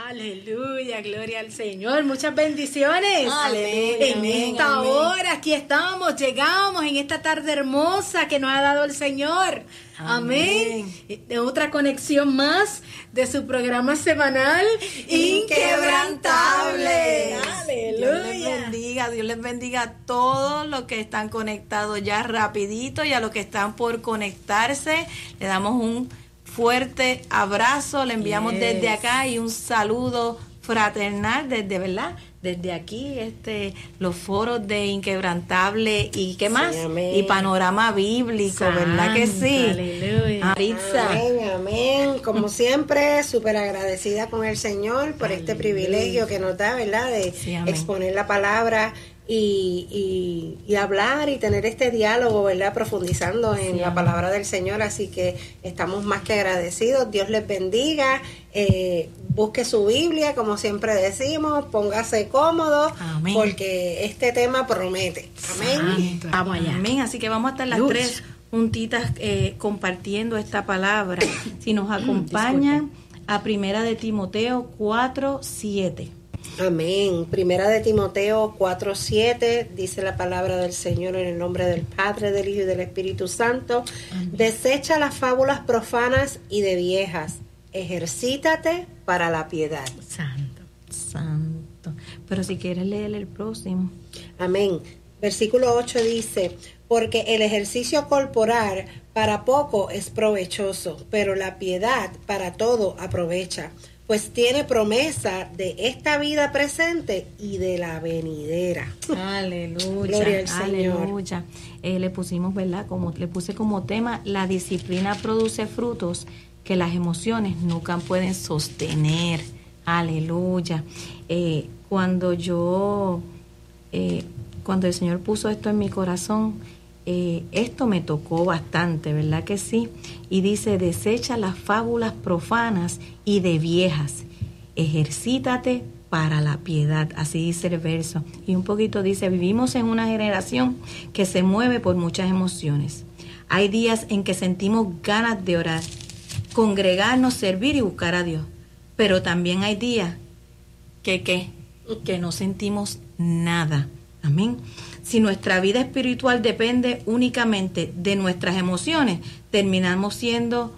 Aleluya, gloria al Señor, muchas bendiciones. Amén, En amén, esta amén. hora, aquí estamos, llegamos en esta tarde hermosa que nos ha dado el Señor. Amén. De otra conexión más de su programa semanal Inquebrantable. Aleluya. Dios les bendiga a todos los que están conectados ya rapidito y a los que están por conectarse. Le damos un fuerte abrazo, le enviamos desde acá y un saludo fraternal desde, ¿verdad? Desde aquí, los foros de Inquebrantable y ¿qué más? Amén. Y Panorama Bíblico, ¿verdad que sí? Aleluya. Maritza. Amén, amén. Como siempre, súper agradecida con el Señor por este privilegio que nos da, ¿verdad? De Sí, amén. exponer la palabra y hablar y tener este diálogo, ¿verdad? Profundizando en la palabra del Señor. Así que estamos más que agradecidos. Dios les bendiga. Busque su Biblia, como siempre decimos. Póngase cómodo, Amén. porque este tema promete. Amén. Vamos allá. Amén. Así que vamos a estar las Luz. tres juntitas compartiendo esta palabra. Si nos acompañan a Primera de Timoteo 4:7. Amén. Primera de Timoteo 4:7 dice la palabra del Señor en el nombre del Padre, del Hijo y del Espíritu Santo. Amén. Desecha las fábulas profanas y de viejas. Ejercítate para la piedad. Santo. Pero si quieres leer el próximo. Amén. Versículo 8 dice, porque el ejercicio corporal para poco es provechoso, pero la piedad para todo aprovecha, pues tiene promesa de esta vida presente y de la venidera. Aleluya. Gloria al Señor. Aleluya. Le pusimos, ¿verdad? Le puse como tema, la disciplina produce frutos que las emociones nunca pueden sostener. Aleluya. Cuando el Señor puso esto en mi corazón, esto me tocó bastante, ¿verdad que sí? Y dice, desecha las fábulas profanas y de viejas, ejercítate para la piedad, así dice el verso. Y un poquito dice, vivimos en una generación que se mueve por muchas emociones. Hay días en que sentimos ganas de orar, congregarnos, servir y buscar a Dios. Pero también hay días que no sentimos nada. Amén. Si nuestra vida espiritual depende únicamente de nuestras emociones, terminamos siendo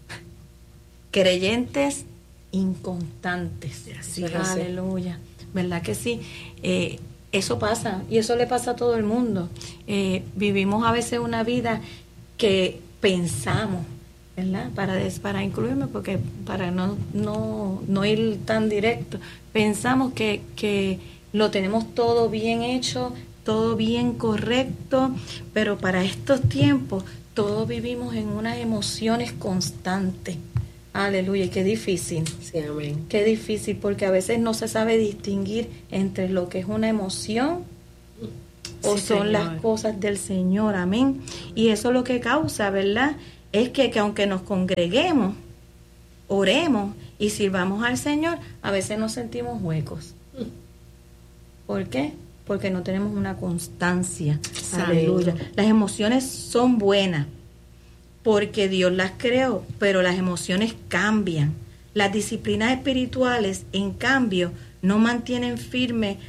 creyentes inconstantes. Sí, aleluya. ¿Verdad que sí? Eso pasa y eso le pasa a todo el mundo. Vivimos a veces una vida que pensamos, ¿verdad? Para incluirme, porque para no ir tan directo, pensamos que lo tenemos todo bien hecho, todo bien correcto, pero para estos tiempos todos vivimos en unas emociones constantes. Aleluya, y qué difícil. Sí, amén. Qué difícil, porque a veces no se sabe distinguir entre lo que es una emoción o Sí, son Señor. las cosas del Señor. Amén. Y eso lo que causa, ¿verdad? Es que aunque nos congreguemos, oremos y sirvamos al Señor, a veces nos sentimos huecos. ¿Por qué? Porque no tenemos una constancia. Aleluya. Las emociones son buenas porque Dios las creó, pero las emociones cambian. Las disciplinas espirituales, en cambio, nos mantienen firmes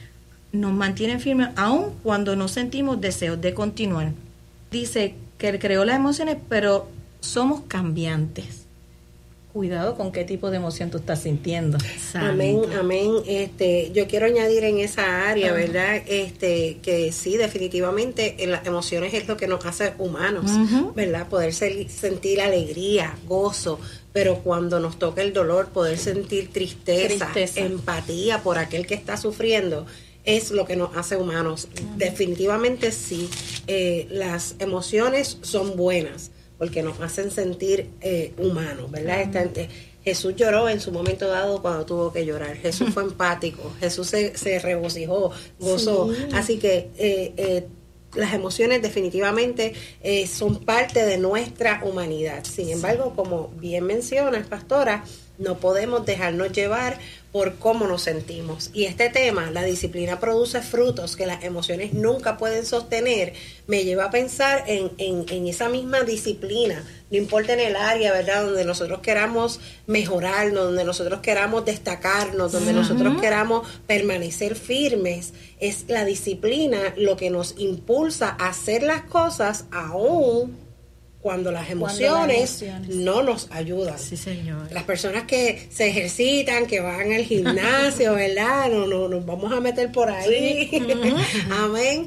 aun cuando no sentimos deseos de continuar. Dice que Él creó las emociones, pero somos cambiantes. Cuidado con qué tipo de emoción tú estás sintiendo. Amén, amén. Yo quiero añadir en esa área, ¿verdad? Que sí, definitivamente las emociones es lo que nos hace humanos, ¿verdad? Poder sentir alegría, gozo, pero cuando nos toca el dolor, poder sentir tristeza, empatía por aquel que está sufriendo, es lo que nos hace humanos. Definitivamente sí, las emociones son buenas, porque nos hacen sentir humanos, ¿verdad? Jesús lloró en su momento dado cuando tuvo que llorar. Jesús fue empático, Jesús se regocijó, gozó. Sí. Así que las emociones definitivamente son parte de nuestra humanidad. Sin embargo, como bien mencionas, pastora, No podemos dejarnos llevar por cómo nos sentimos. Y este tema, la disciplina produce frutos que las emociones nunca pueden sostener, me lleva a pensar en esa misma disciplina. No importa en el área, ¿verdad?, donde nosotros queramos mejorarnos, donde nosotros queramos destacarnos, donde nosotros queramos permanecer firmes. Es la disciplina lo que nos impulsa a hacer las cosas aún cuando las emociones no nos ayudan. Sí, señor. Las personas que se ejercitan, que van al gimnasio, ¿verdad? No nos vamos a meter por ahí. Sí. Amén.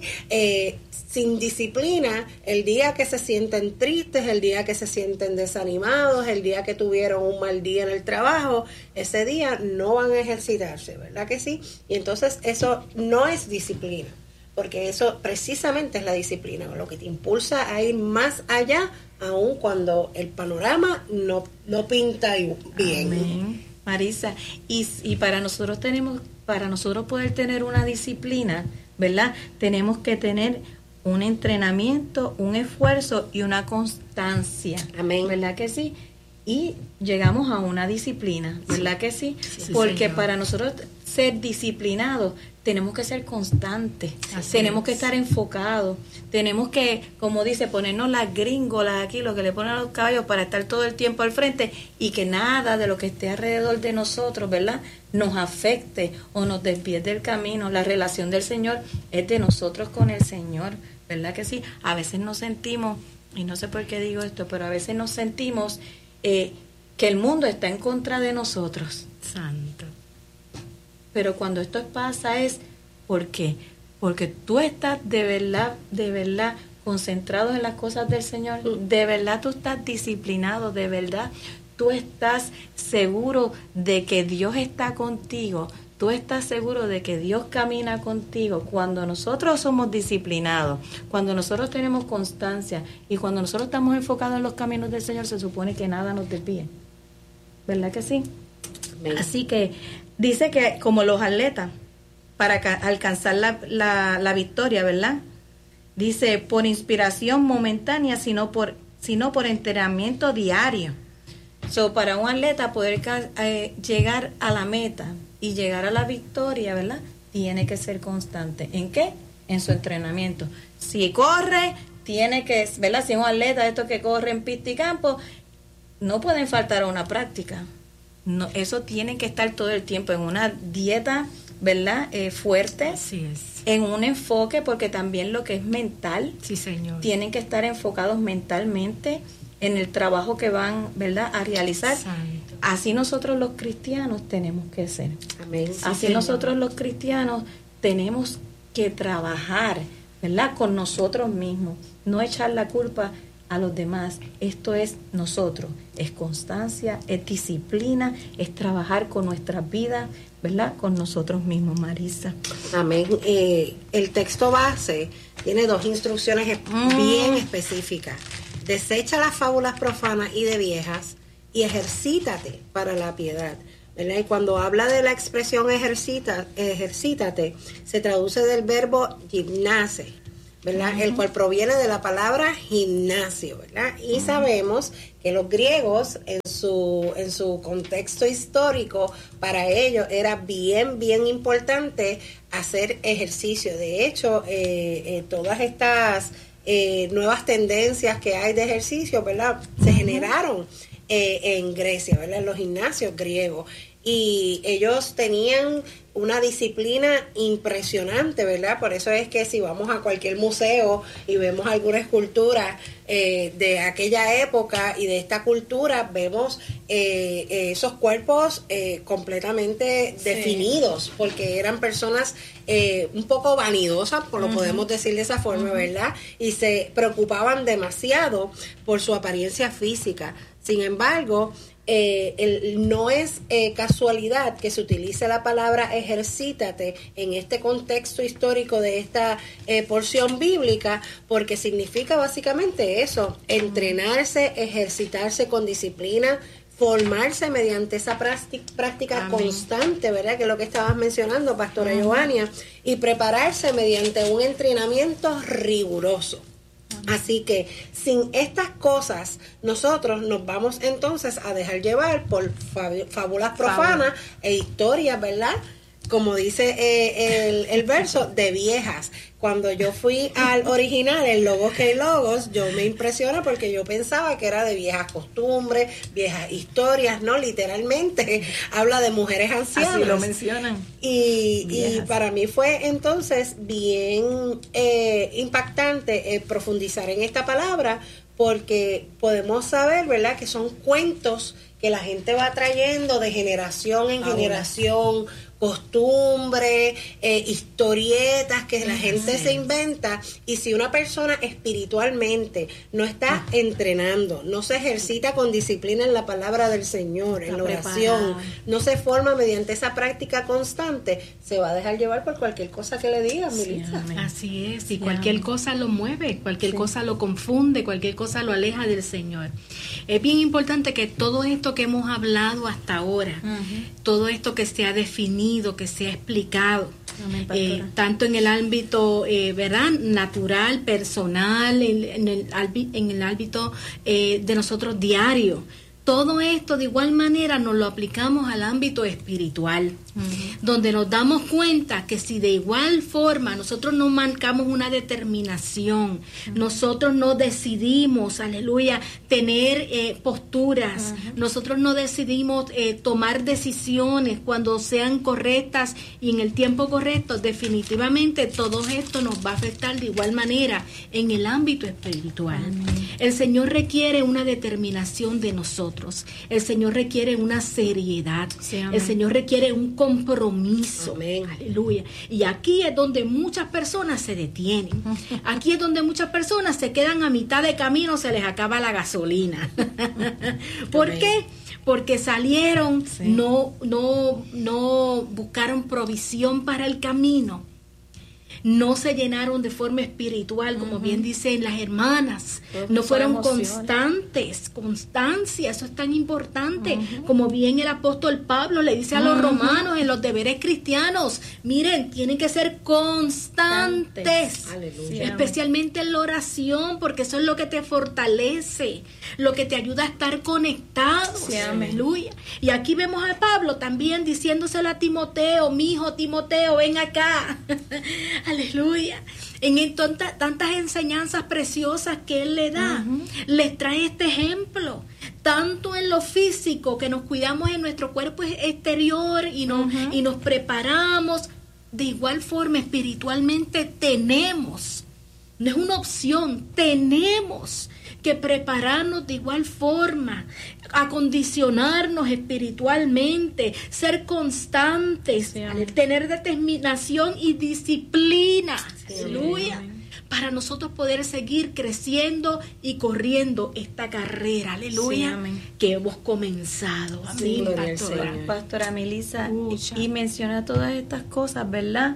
Sin disciplina, el día que se sienten tristes, el día que se sienten desanimados, el día que tuvieron un mal día en el trabajo, ese día no van a ejercitarse, ¿verdad que sí? Y entonces eso no es disciplina, porque eso precisamente es la disciplina, lo que te impulsa a ir más allá, aun cuando el panorama no pinta bien. Amén. Marisa, y para nosotros poder tener una disciplina, ¿verdad?, tenemos que tener un entrenamiento, un esfuerzo y una constancia. Amén. ¿Verdad que sí? Y llegamos a una disciplina, ¿verdad que sí? Sí, porque señor. para nosotros ser disciplinados tenemos que ser constantes, tenemos que estar enfocados, tenemos que, como dice, ponernos las gringolas aquí, lo que le ponen a los caballos, para estar todo el tiempo al frente y que nada de lo que esté alrededor de nosotros, ¿verdad?, nos afecte o nos desvíe del camino. La relación del Señor es de nosotros con el Señor, ¿verdad que sí? A veces nos sentimos, y no sé por qué digo esto, pero a veces nos sentimos que el mundo está en contra de nosotros. Santo. Pero cuando esto pasa es ¿por qué? Porque tú estás de verdad concentrado en las cosas del Señor, de verdad tú estás disciplinado, de verdad tú estás seguro de que Dios está contigo, tú estás seguro de que Dios camina contigo. Cuando nosotros somos disciplinados, cuando nosotros tenemos constancia y cuando nosotros estamos enfocados en los caminos del Señor, se supone que nada nos desvíe. ¿Verdad que sí? Amén. Así que dice que como los atletas, para alcanzar la victoria, ¿verdad?, dice, por inspiración momentánea, sino por entrenamiento diario. Para un atleta poder llegar a la meta y llegar a la victoria, ¿verdad?, tiene que ser constante. ¿En qué? En su entrenamiento. Si corre, tiene que, ¿verdad?, si es un atleta de estos que corre en pista y campo, no pueden faltar a una práctica. No, eso tiene que estar todo el tiempo en una dieta, ¿verdad?, fuerte. Así es. En un enfoque, porque también lo que es mental, Sí, señor. tienen que estar enfocados mentalmente en el trabajo que van, ¿verdad?, a realizar. Santo. Así nosotros los cristianos tenemos que ser. Amén. Así Señor. nosotros los cristianos tenemos que trabajar, ¿verdad?, con nosotros mismos, no echar la culpa a los demás. Esto es nosotros, es constancia, es disciplina, es trabajar con nuestras vidas, ¿verdad?, con nosotros mismos, Marisa. Amén. El texto base tiene 2 instrucciones bien específicas. Desecha las fábulas profanas y de viejas y ejercítate para la piedad, ¿verdad? Y cuando habla de la expresión ejercítate, se traduce del verbo gimnase, ¿verdad? El cual proviene de la palabra gimnasio, ¿verdad? Y sabemos que los griegos en su contexto histórico, para ellos era bien importante hacer ejercicio. De hecho, todas estas nuevas tendencias que hay de ejercicio, ¿verdad?, se generaron en Grecia, ¿verdad?, en los gimnasios griegos. Y ellos tenían una disciplina impresionante, ¿verdad? Por eso es que si vamos a cualquier museo y vemos alguna escultura de aquella época y de esta cultura, vemos esos cuerpos completamente definidos, porque eran personas un poco vanidosas, lo podemos decir de esa forma, ¿verdad? Y se preocupaban demasiado por su apariencia física. Sin embargo, no es casualidad que se utilice la palabra ejercítate en este contexto histórico de esta porción bíblica, porque significa básicamente eso: entrenarse, ejercitarse con disciplina, formarse mediante esa práctica constante, ¿verdad?, que es lo que estabas mencionando, Pastora Giovania, y prepararse mediante un entrenamiento riguroso. Así que sin estas cosas, nosotros nos vamos entonces a dejar llevar por fábulas profanas e historias, ¿verdad? Como dice el verso, de viejas. Cuando yo fui al original, el Logos que hay Logos, yo me impresiona porque yo pensaba que era de viejas costumbres, viejas historias, ¿no? Literalmente habla de mujeres ancianas. Así lo mencionan. Y para mí fue entonces bien impactante profundizar en esta palabra, porque podemos saber, ¿verdad?, que son cuentos que la gente va trayendo de generación en generación, costumbres, historietas que la gente se inventa. Y si una persona espiritualmente no está entrenando, no se ejercita con disciplina en la palabra del Señor, en la oración, no se forma mediante esa práctica constante, se va a dejar llevar por cualquier cosa que le digan, Melissa. Así es, y cualquier cosa lo mueve, cualquier cosa lo confunde, cualquier cosa lo aleja del Señor. Es bien importante que todo esto que hemos hablado hasta ahora, todo esto que se ha definido, que se ha explicado, tanto en el ámbito ¿verdad?, natural, personal, en el ámbito de nosotros diario, todo esto de igual manera nos lo aplicamos al ámbito espiritual, donde nos damos cuenta que si de igual forma nosotros no marcamos una determinación, nosotros no decidimos, aleluya, tener posturas, nosotros no decidimos tomar decisiones cuando sean correctas y en el tiempo correcto, definitivamente todo esto nos va a afectar de igual manera en el ámbito espiritual. El Señor requiere una determinación de nosotros. El Señor requiere una seriedad. El Señor requiere un compromiso. Amén. Aleluya. Y aquí es donde muchas personas se detienen. Aquí es donde muchas personas se quedan a mitad de camino, se les acaba la gasolina. ¿Por qué? Porque salieron, no buscaron provisión para el camino. No se llenaron de forma espiritual, como bien dicen las hermanas. No fueron constancia, eso es tan importante. Como bien el apóstol Pablo le dice a los romanos en los deberes cristianos, miren, tienen que ser constantes. Especialmente en la oración, porque eso es lo que te fortalece, lo que te ayuda a estar conectados. Aleluya. Y aquí vemos a Pablo también diciéndoselo a Timoteo, mi hijo Timoteo, ven acá. Aleluya. En tantas enseñanzas preciosas que él le da, les trae este ejemplo, tanto en lo físico, que nos cuidamos en nuestro cuerpo exterior y nos preparamos, de igual forma espiritualmente tenemos, no es una opción, tenemos que prepararnos de igual forma, acondicionarnos espiritualmente, ser constantes, tener determinación y disciplina, aleluya, para nosotros poder seguir creciendo y corriendo esta carrera, aleluya, que hemos comenzado. Amén, Pastora Melissa, y menciona todas estas cosas, ¿verdad?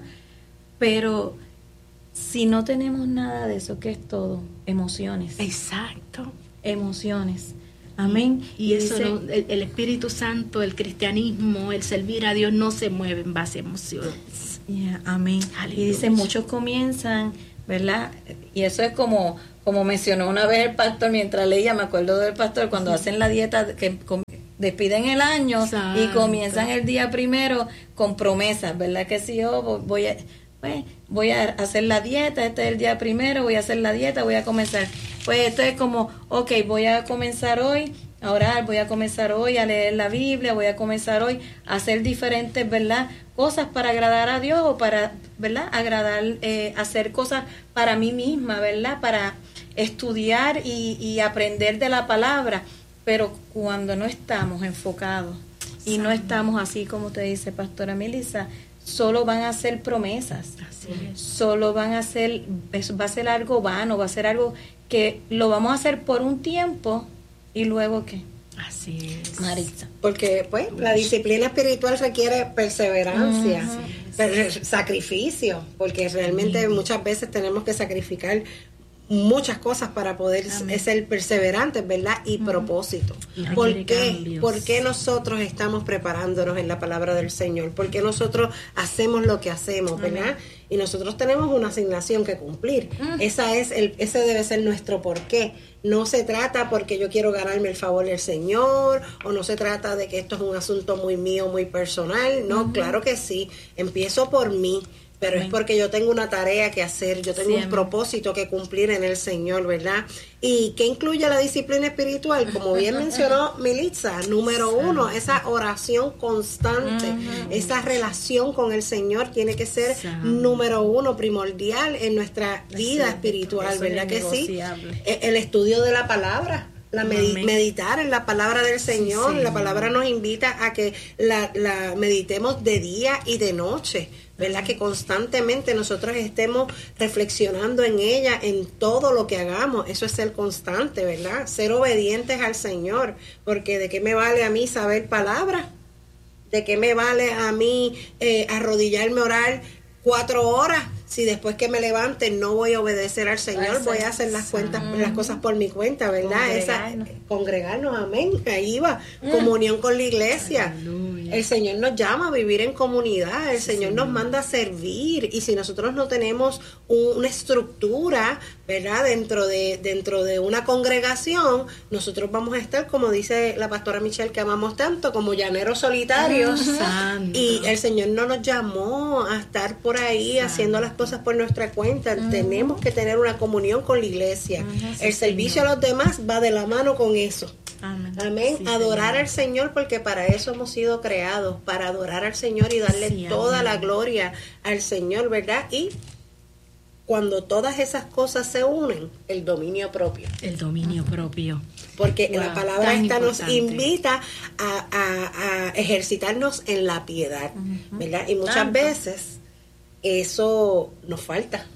Pero si no tenemos nada de eso, ¿qué es todo? Emociones. Exacto. Emociones. Amén. Y eso dice, el Espíritu Santo, el cristianismo, el servir a Dios no se mueve en base a emociones. Amén. Aleluya. Y dice, muchos comienzan, ¿verdad? Y eso es como mencionó una vez el pastor mientras leía, me acuerdo del pastor, cuando hacen la dieta, que despiden el año. Exacto. Y comienzan el día primero con promesas, ¿verdad? Que si yo voy a hacer la dieta, este es el día primero, voy a hacer la dieta, voy a comenzar. Pues esto es como, voy a comenzar hoy a orar, voy a comenzar hoy a leer la Biblia, voy a comenzar hoy a hacer diferentes, ¿verdad?, cosas para agradar a Dios, o para, ¿verdad?, hacer cosas para mí misma, ¿verdad?, para estudiar y aprender de la palabra. Pero cuando no estamos enfocados y no estamos así como te dice Pastora Melissa, solo van a ser promesas, solo va a ser algo vano, va a ser algo que lo vamos a hacer por un tiempo y luego ¿qué? Así es, Maritza. Porque pues la disciplina espiritual requiere perseverancia, sacrificio, porque realmente muchas veces tenemos que sacrificar muchas cosas para poder ser perseverantes, ¿verdad? Y propósito. ¿Por qué? ¿Por qué nosotros estamos preparándonos en la palabra del Señor? ¿Por qué nosotros hacemos lo que hacemos, verdad? Y nosotros tenemos una asignación que cumplir. Ese debe ser nuestro porqué. No se trata porque yo quiero ganarme el favor del Señor, o no se trata de que esto es un asunto muy mío, muy personal. No, claro que sí. Empiezo por mí. Pero es porque yo tengo una tarea que hacer, yo tengo un propósito que cumplir en el Señor, ¿verdad? ¿Y qué incluye la disciplina espiritual? Como bien mencionó Militza, número 1, esa oración constante, esa relación con el Señor tiene que ser número 1, primordial en nuestra vida espiritual, ¿verdad que sí? El estudio de la palabra. Meditar en la palabra del Señor. La palabra nos invita a que la meditemos de día y de noche, ¿verdad? Que constantemente nosotros estemos reflexionando en ella, en todo lo que hagamos. Eso es ser constante, ¿verdad? Ser obedientes al Señor, porque ¿de qué me vale a mí saber palabras? ¿De qué me vale a mí arrodillarme a orar 4 horas? Si después que me levante no voy a obedecer al Señor, voy a hacer las cosas por mi cuenta, ¿verdad? Congregarnos, amén. Ahí va, comunión con la iglesia. Aleluya. El Señor nos llama a vivir en comunidad, el Señor nos manda a servir, y si nosotros no tenemos una estructura, ¿verdad? Dentro de una congregación, nosotros vamos a estar, como dice la pastora Michelle, que amamos tanto, como llaneros solitarios. Y el Señor no nos llamó a estar por ahí haciendo las cosas por nuestra cuenta. Tenemos que tener una comunión con la iglesia. El servicio a los demás va de la mano con eso. Amén. Sí, adorar al Señor, porque para eso hemos sido creados, para adorar al Señor y darle toda la gloria al Señor, ¿verdad? Y cuando todas esas cosas se unen, el dominio propio. El dominio propio. Porque la palabra esta nos invita a ejercitarnos en la piedad, ¿verdad? Y muchas veces eso nos falta.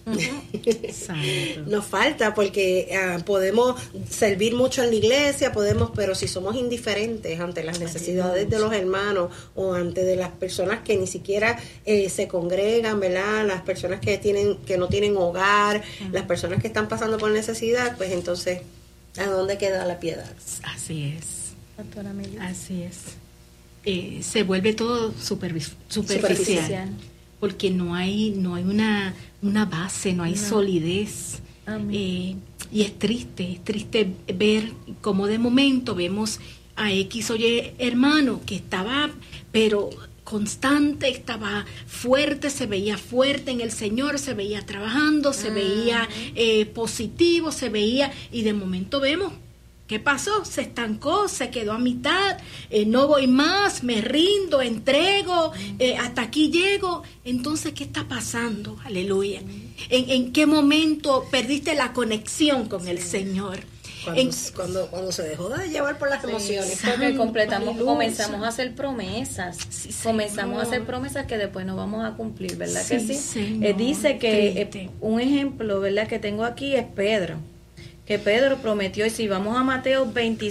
Nos falta porque podemos servir mucho en la iglesia, podemos, pero si somos indiferentes ante las necesidades de los hermanos o ante de las personas que ni siquiera se congregan, ¿verdad? Las personas que no tienen hogar, las personas que están pasando por necesidad, pues entonces, ¿a dónde queda la piedad? Así es. Así es. Se vuelve todo superficial. Porque no hay una base, no hay solidez. Y es triste ver cómo de momento vemos a X o Y hermano que estaba, pero constante, estaba fuerte, se veía fuerte en el Señor, se veía trabajando, se veía positivo, y de momento vemos, ¿qué pasó? Se estancó, se quedó a mitad, no voy más, me rindo, entrego, hasta aquí llego. Entonces, ¿qué está pasando? Aleluya. ¿En qué momento perdiste la conexión con el Señor? Cuando se dejó de llevar por las emociones. Porque comenzamos a hacer promesas. Comenzamos a hacer promesas que después no vamos a cumplir, ¿verdad que sí? Señor, dice que un ejemplo, ¿verdad?, que tengo aquí es Pedro. Que Pedro prometió, y si vamos a Mateo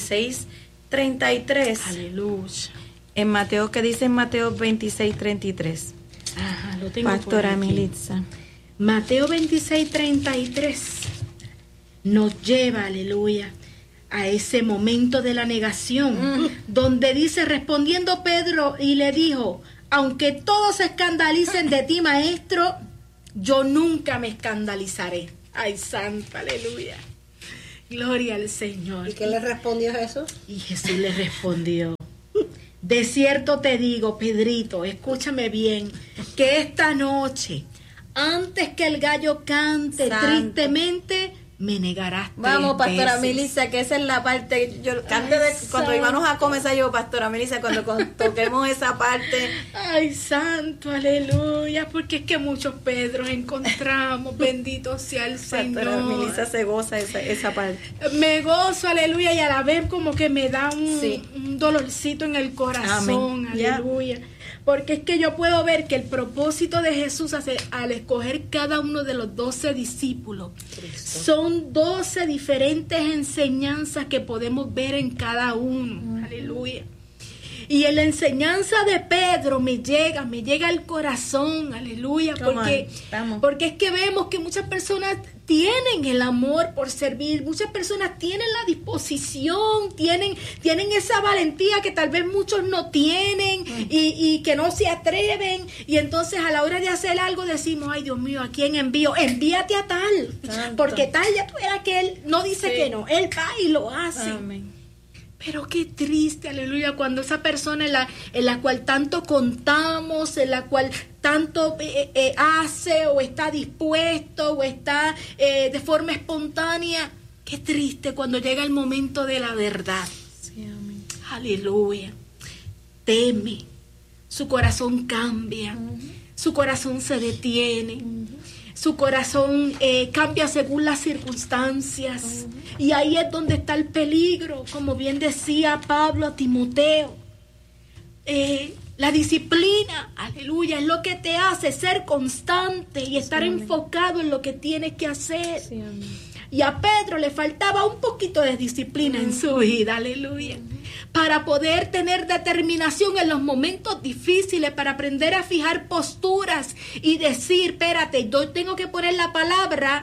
26:33. Aleluya. En Mateo, ¿qué dice en Mateo 26:33? Ajá, lo tengo. Pastora Militza. Mateo 26:33 nos lleva, aleluya, a ese momento de la negación, donde dice, respondiendo Pedro, y le dijo, aunque todos se escandalicen de ti, maestro, yo nunca me escandalizaré. Ay, santo, aleluya. Gloria al Señor. ¿Y qué le respondió Jesús? Y Jesús le respondió, de cierto te digo, Pedrito, escúchame bien, que esta noche, antes que el gallo cante tristemente, me negarás 3 Vamos, Pastora veces. Militza, que esa es la parte, cuando íbamos a comenzar yo, Pastora Militza, cuando toquemos esa parte. Ay, santo, aleluya, porque es que muchos Pedros encontramos, bendito sea el Señor. Pastora Militza se goza esa parte. Me gozo, aleluya, y a la vez como que me da un dolorcito en el corazón, amén, aleluya. Porque es que yo puedo ver que el propósito de Jesús al escoger cada uno de los 12 discípulos, son 12 diferentes enseñanzas que podemos ver en cada uno. Aleluya. Y en la enseñanza de Pedro me llega al corazón, aleluya, porque es que vemos que muchas personas tienen el amor por servir, muchas personas tienen la disposición, tienen esa valentía que tal vez muchos no tienen y que no se atreven, y entonces a la hora de hacer algo decimos, ay Dios mío, ¿a quién envío? Envíate a tal, porque tal ya tú verás que él no dice que no, él va y lo hace. Amén. Pero qué triste, aleluya, cuando esa persona en la cual tanto contamos, en la cual tanto hace o está dispuesto o está de forma espontánea, qué triste cuando llega el momento de la verdad. Sí, amén. Aleluya. Teme, su corazón cambia, su corazón se detiene. Su corazón cambia según las circunstancias. Y ahí es donde está el peligro, como bien decía Pablo a Timoteo. La disciplina, aleluya, es lo que te hace ser constante y estar enfocado en lo que tienes que hacer. Sí, amén. Y a Pedro le faltaba un poquito de disciplina en su vida, aleluya, para poder tener determinación en los momentos difíciles, para aprender a fijar posturas y decir, espérate, yo tengo que poner la palabra,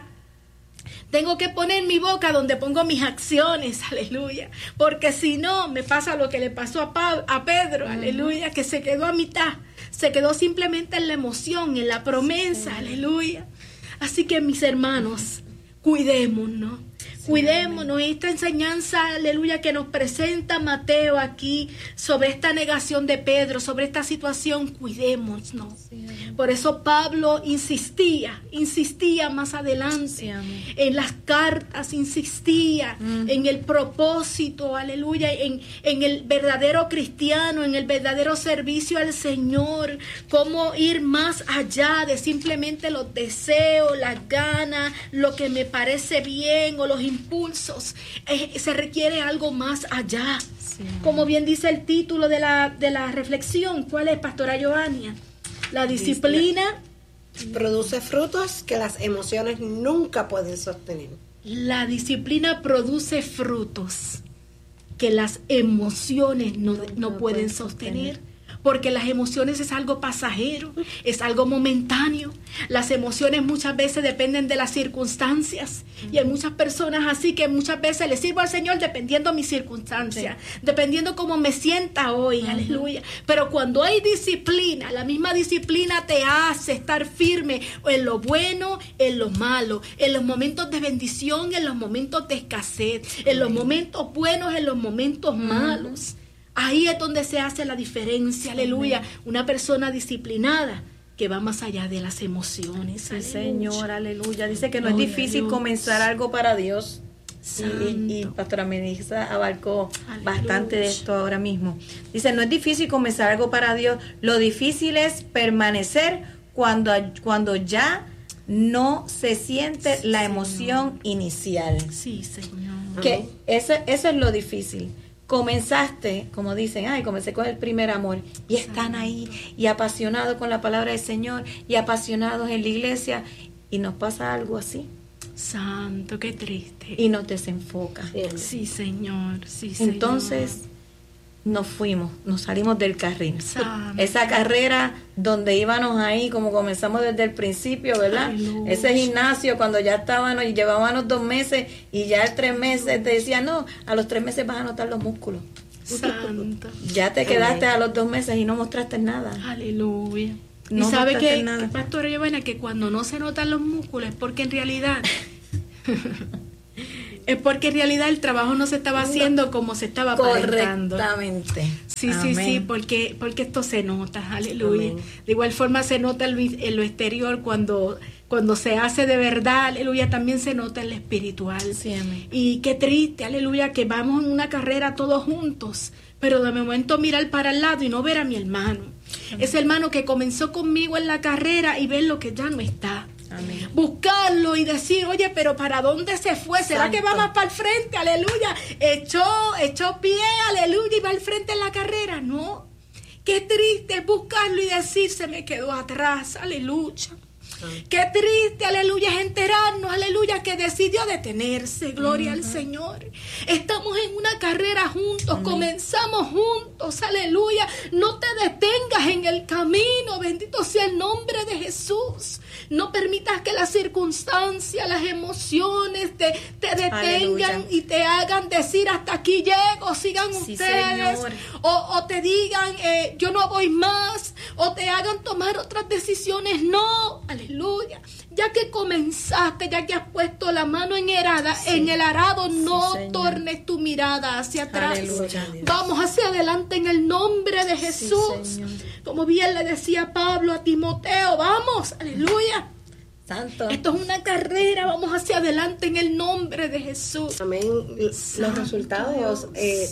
tengo que poner mi boca donde pongo mis acciones, aleluya, porque si no, me pasa lo que le pasó a Pedro, aleluya, que se quedó a mitad, se quedó simplemente en la emoción, en la promesa, aleluya. Así que mis hermanos, cuidémonos. Cuidémonos. Esta enseñanza, aleluya, que nos presenta Mateo aquí sobre esta negación de Pedro, sobre esta situación, cuidémonos. Por eso Pablo insistía más adelante en las cartas, insistía en el propósito, aleluya, en el verdadero cristiano, en el verdadero servicio al Señor, cómo ir más allá de simplemente los deseos, las ganas, lo que me parece bien o los impulsos. Se requiere algo más allá. Sí. Como bien dice el título de la reflexión, ¿cuál es, Pastora Giovannia? La disciplina produce frutos que las emociones nunca pueden sostener. La disciplina produce frutos que las emociones no pueden sostener. Porque las emociones es algo pasajero, es algo momentáneo. Las emociones muchas veces dependen de las circunstancias. Y hay muchas personas así que muchas veces le sirvo al Señor dependiendo de mis circunstancias, dependiendo cómo me sienta hoy, aleluya. Pero cuando hay disciplina, la misma disciplina te hace estar firme en lo bueno, en lo malo, en los momentos de bendición, en los momentos de escasez, en los momentos buenos, en los momentos malos. Ahí es donde se hace la diferencia, aleluya. Una persona disciplinada que va más allá de las emociones. Sí, Señor, aleluya. Dice que no es difícil comenzar algo para Dios. Y Pastora Melissa abarcó bastante de esto ahora mismo. Dice, no es difícil comenzar algo para Dios. Lo difícil es permanecer cuando ya no se siente la emoción inicial. Sí, Señor. Que eso es lo difícil. Comenzaste, como dicen, comencé con el primer amor, y están ahí, y apasionados con la palabra del Señor, y apasionados en la iglesia, y nos pasa algo así. Santo, qué triste. Y nos desenfoca. Sí, Señor, Entonces, nos salimos del carril. Santo. Esa carrera donde íbamos ahí, como comenzamos desde el principio, ¿verdad? Aleluya. Ese gimnasio cuando ya estábamos y llevábamos 2 meses y ya 3 meses te decían, no, a los 3 meses vas a notar los músculos. Santo. Ya te quedaste a los 2 meses y no mostraste nada. Aleluya. No y sabe que, nada. Pastora Giovanna, que cuando no se notan los músculos es porque en realidad el trabajo no se estaba haciendo como se estaba aparentando. Correctamente. Sí, porque esto se nota, aleluya. Amén. De igual forma se nota en lo exterior cuando se hace de verdad, aleluya, también se nota en lo espiritual. Sí, amén. Y qué triste, aleluya, que vamos en una carrera todos juntos, pero de momento mirar para el lado y no ver a mi hermano. Amén. Ese hermano que comenzó conmigo en la carrera y ver lo que ya no está. Amén. Buscarlo y decir, oye, pero ¿para dónde se fue? ¿Será Santo. que va más para el frente? Aleluya. Echó pie, aleluya, y va al frente en la carrera. No. Qué triste buscarlo y decir, se me quedó atrás. Aleluya. Qué triste, aleluya, es enterarnos, aleluya, que decidió detenerse. Gloria al Señor. Estamos en una carrera juntos, comenzamos juntos, aleluya. No te detengas en el camino, bendito sea el nombre de Jesús. No permitas que las circunstancias, las emociones te detengan y te hagan decir hasta aquí llego, sigan ustedes. O te digan yo no voy más, o te hagan tomar otras decisiones. No, aleluya. Ya que comenzaste, ya que has puesto la mano en el arado, no tornes tu mirada hacia atrás. Aleluya. Vamos hacia adelante en el nombre de Jesús. Como bien le decía Pablo a Timoteo, vamos, aleluya. Santo. Esto es una carrera, vamos hacia adelante en el nombre de Jesús. Amén. Los resultados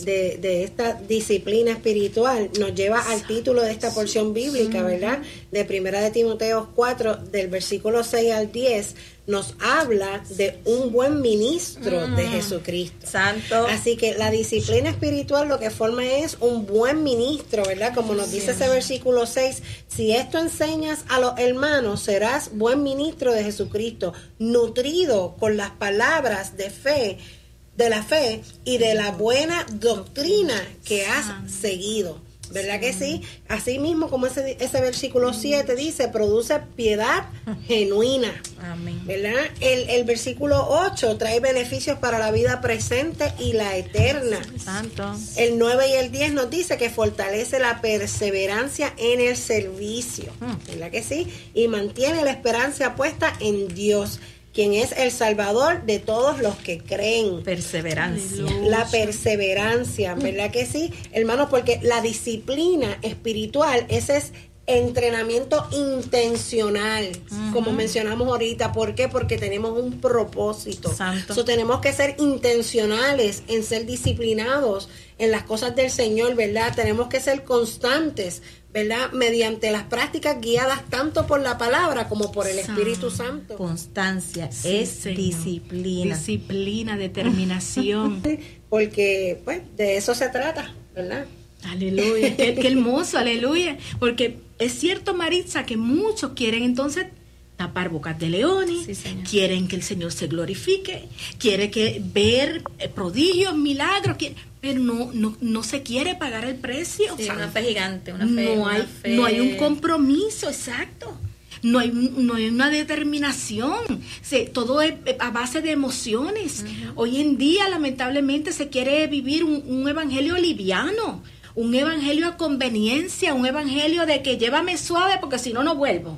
de esta disciplina espiritual nos lleva al título de esta porción bíblica, ¿verdad? De 1 de Timoteo 4, del versículo 6 al 10, nos habla de un buen ministro de Jesucristo. Santo. Así que la disciplina espiritual lo que forma es un buen ministro, ¿verdad? Como nos dice ese versículo 6, si esto enseñas a los hermanos, serás buen ministro de Jesucristo, nutrido con las palabras de fe, de la fe y de la buena doctrina que has seguido. ¿Verdad que sí? Así mismo como ese versículo 7 dice, produce piedad genuina. Amén. ¿Verdad? El versículo 8 trae beneficios para la vida presente y la eterna. Santo. El 9 y el 10 nos dice que fortalece la perseverancia en el servicio. ¿Verdad que sí? Y mantiene la esperanza puesta en Dios, quien es el Salvador de todos los que creen. Perseverancia. La perseverancia, ¿verdad que sí? Hermanos, porque la disciplina espiritual, ese es entrenamiento intencional, como mencionamos ahorita. ¿Por qué? Porque tenemos un propósito. So, tenemos que ser intencionales en ser disciplinados en las cosas del Señor, ¿verdad? Tenemos que ser constantes, ¿verdad? Mediante las prácticas guiadas tanto por la palabra como por el Espíritu Santo. Constancia es disciplina. Disciplina, determinación. Porque, pues, de eso se trata, ¿verdad? Aleluya, qué hermoso, aleluya. Porque es cierto, Maritza, que muchos quieren entonces tapar bocas de leones, quieren que el Señor se glorifique, quieren ver prodigios, milagros, pero no se quiere pagar el precio. Sí, una fe gigante, no hay un compromiso, exacto. No hay una determinación. Todo es a base de emociones. Hoy en día, lamentablemente, se quiere vivir un evangelio liviano, un evangelio a conveniencia, un evangelio de que llévame suave porque si no vuelvo.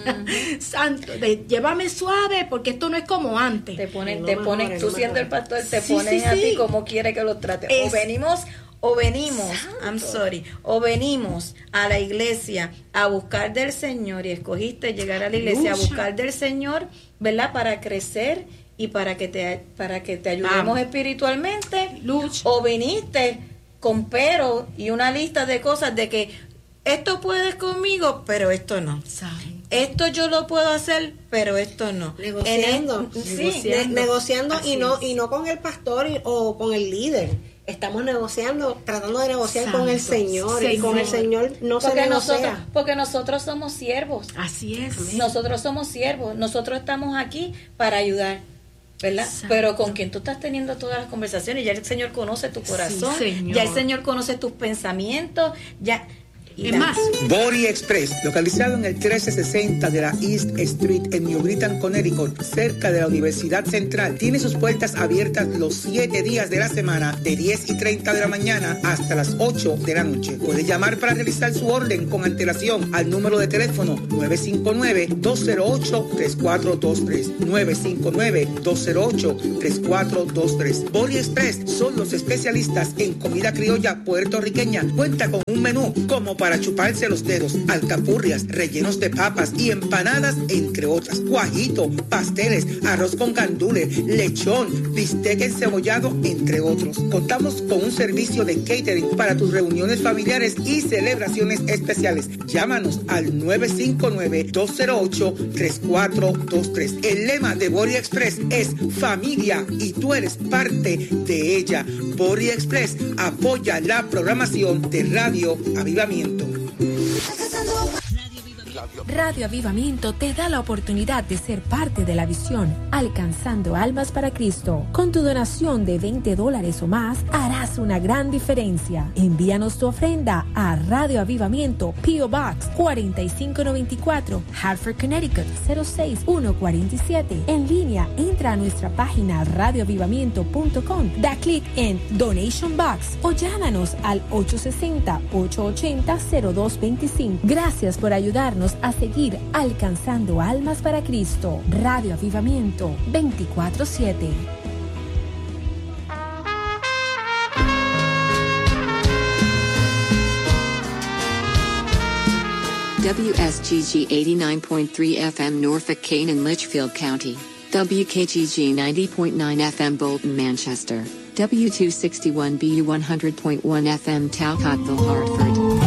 Santo, llévame suave porque esto no es como antes. Te ponen, tú siendo el pastor, te ponen a ti como quiere que lo trate. O venimos a la iglesia a buscar del Señor, y escogiste llegar a la iglesia a buscar del Señor, ¿verdad? Para crecer y para que te ayudemos espiritualmente. O viniste con pero y una lista de cosas de que esto puedes conmigo, pero esto no. Esto yo lo puedo hacer, pero esto no. Negociando y no con el pastor o con el líder. Estamos negociando, tratando de negociar con el Señor. Y con el Señor no se negocia. Porque nosotros somos siervos. Así es. Amén. Nosotros somos siervos. Nosotros estamos aquí para ayudar, ¿verdad? Santo. Pero con quien tú estás teniendo todas las conversaciones, ya el Señor conoce tu corazón, ya el Señor conoce tus pensamientos, ya... Es más, Body Express, localizado en el 1360 de la East Street en New Britain, Connecticut, cerca de la Universidad Central, tiene sus puertas abiertas los 7 días de la semana, de 10:30 de la mañana hasta las 8 de la noche. Puede llamar para realizar su orden con antelación al número de teléfono 959-208-3423. 959-208-3423. Body Express son los especialistas en comida criolla puertorriqueña. Cuenta con un menú como para chuparse los dedos, alcapurrias, rellenos de papas y empanadas, entre otras, guajito, pasteles, arroz con gandules, lechón, bistec encebollado, entre otros. Contamos con un servicio de catering para tus reuniones familiares y celebraciones especiales. Llámanos al 959-208-3423. El lema de Body Express es familia y tú eres parte de ella. Body Express apoya la programación de Radio Avivamiento. Radio Avivamiento te da la oportunidad de ser parte de la visión Alcanzando Almas para Cristo. Con tu donación de $20 o más, harás una gran diferencia. Envíanos tu ofrenda a Radio Avivamiento, P.O. Box 4594, Hartford, Connecticut 06147. En línea, entra a nuestra página radioavivamiento.com, da clic en Donation Box o llámanos al 860-880-0225. Gracias por ayudarnos a seguir alcanzando almas para Cristo. Radio Avivamiento 24/7. WSGG 89.3 FM Norfolk, Kane and Litchfield County. WKGG 90.9 FM Bolton, Manchester. W261BU 100.1 FM Talcottville, Hartford.